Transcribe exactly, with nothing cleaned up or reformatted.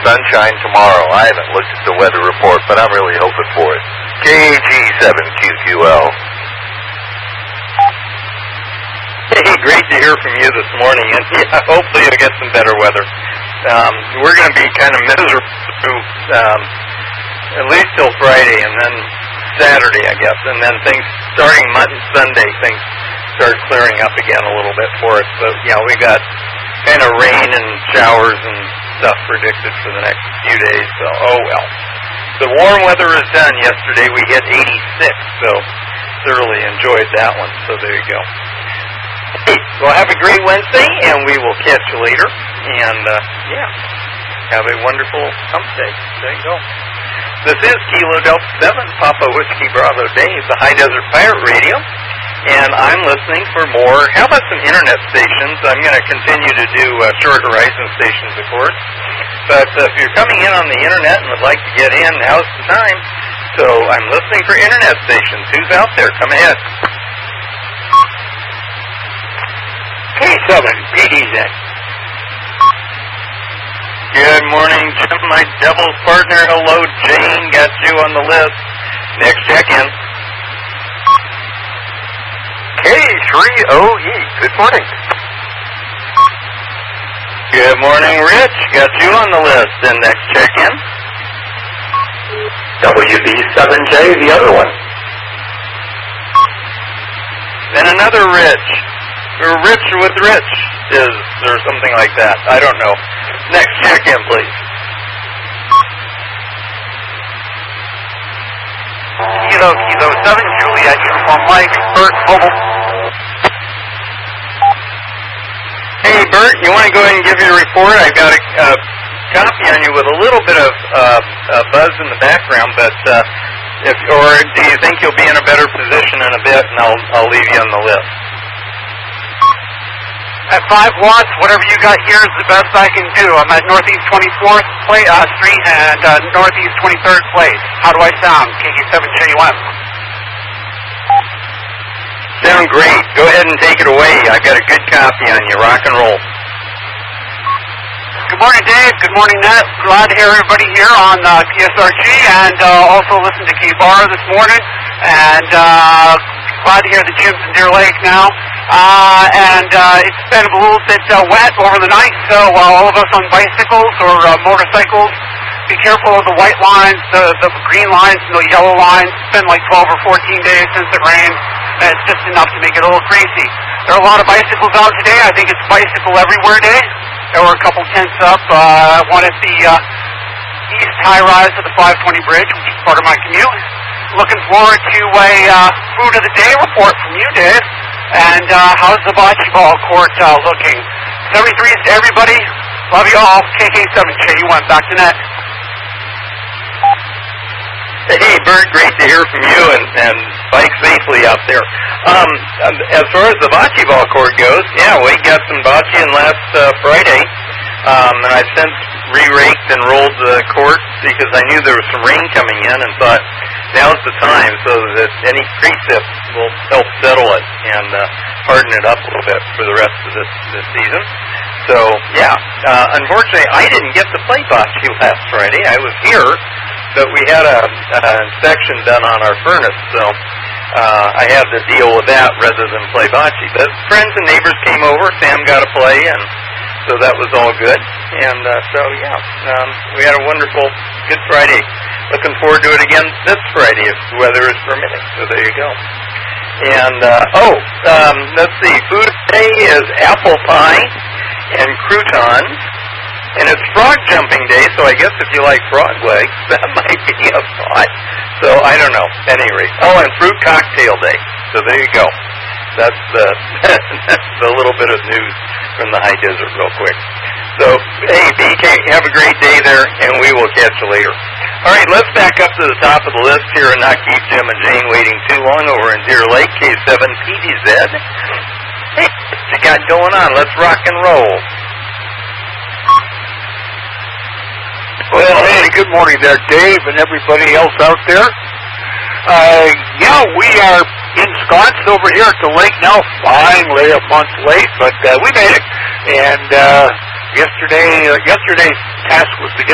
sunshine tomorrow. I haven't looked at the weather report, but I'm really hoping for it. K A G seven Q Q L. Hey, great to hear from you this morning, and yeah, hopefully you'll get some better weather. Um, we're going to be kind of miserable through, um, at least till Friday, and then Saturday, I guess, and then things starting Monday, Sunday, things start clearing up again a little bit for us. But yeah, we got kind of rain and showers and stuff predicted for the next few days. So, oh well. The warm weather is done. Yesterday we hit eighty-six, so thoroughly enjoyed that one. So there you go. Hey, well, have a great Wednesday, and we will catch you later. And, uh, yeah, have a wonderful hump day. There you go. This is Kilo Delta seven, Papa Whiskey Bravo Dave, the High Desert Pirate Radio. And I'm listening for more. How about some internet stations? I'm going to continue to do uh, short horizon stations, of course. But uh, if you're coming in on the internet and would like to get in, now's the time. So I'm listening for internet stations. Who's out there? Come ahead. K seven, P D Z. Good morning, Jim, my devil's partner. Hello, Jane. Got you on the list. Next check-in. K three O E. Good morning. Good morning, Rich. Got you on the list. And next check-in. W B seven J, the other one. Then another Rich. Or Rich with Rich is, or something like that. I don't know. Next check-in, please. Kilo, Kilo seven, Juliet, Uniform Mike, Bert, Mobile. Hey, Bert, you want to go ahead and give your report? I've got a uh, copy on you with a little bit of uh, uh, buzz in the background, but uh, if, or do you think you'll be in a better position in a bit, and I'll, I'll leave you on the list? At five watts, whatever you got here is the best I can do. I'm at Northeast twenty-fourth play, uh, Street and uh, Northeast twenty-third place. How do I sound? K K seven J U M. Sound great. Go ahead and take it away. I've got a good copy on you. Rock and roll. Good morning, Dave. Good morning, Nat. Glad to hear everybody here on uh, K S R G, and uh, also listen to K-Bar this morning. And uh, glad to hear the Jim's in Deer Lake now. Uh, and uh, it's been a little bit uh, wet over the night, so uh, all of us on bicycles or uh, motorcycles, be careful of the white lines, the, the green lines, and the yellow lines. It's been like twelve or fourteen days since it rained, and it's just enough to make it a little crazy. There are a lot of bicycles out today. I think it's Bicycle Everywhere Day. There were a couple tents up. Uh, one at the uh, east high-rise of the five twenty bridge, which is part of my commute. Looking forward to a uh, food of the day report from you, Dave. And uh, how's the bocce ball court uh, looking? seventy-threes to everybody. Love you all. K K seven J U M. Back to net. Hey, Bert, great to hear from you, and, and bike safely out there. Um, as far as the bocce ball court goes, yeah, we got some bocce in last uh, Friday, um, and I've since re-raked and rolled the court because I knew there was some rain coming in and thought now's the time so that any precip will help settle it and uh, harden it up a little bit for the rest of this, this season. So, yeah, uh, unfortunately, I didn't get to play bocce last Friday. I was here, but we had a, an inspection done on our furnace, so uh, I had to deal with that rather than play bocce. But friends and neighbors came over. Sam got to play, and so that was all good. And uh, so, yeah, um, we had a wonderful Good Friday. Looking forward to it again this Friday if the weather is permitting. So there you go. And, uh, oh, um, let's see. Food today is apple pie and croutons. And it's frog jumping day, so I guess if you like frog legs, that might be a thought. So I don't know. At any rate. Oh, and fruit cocktail day. So there you go. That's the that's the little bit of news from the high desert real quick. So, hey, B K, have a great day there, and we will catch you later. All right, let's back up to the top of the list here and not keep Jim and Jane waiting too long over in Deer Lake, K seven P D Z. Hey, what you got going on? Let's rock and roll. Well, hey, good morning there, Dave, and everybody else out there. Uh, yeah, we are ensconced over here at the lake now, finally a month late, but uh, we made it. And uh, yesterday, uh, yesterday's task was to get